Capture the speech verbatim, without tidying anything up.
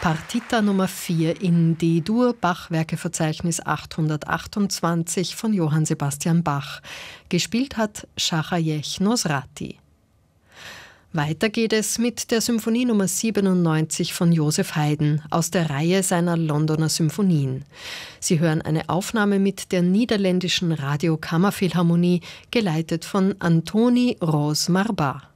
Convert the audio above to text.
Partita Nummer vier in D-Dur, Bach-Werkeverzeichnis achthundertachtundzwanzig von Johann Sebastian Bach. Gespielt hat Schachajech Nosrati. Weiter geht es mit der Symphonie Nummer siebenundneunzig von Joseph Haydn aus der Reihe seiner Londoner Symphonien. Sie hören eine Aufnahme mit der niederländischen Radiokammerphilharmonie, geleitet von Antoni Roos Marba.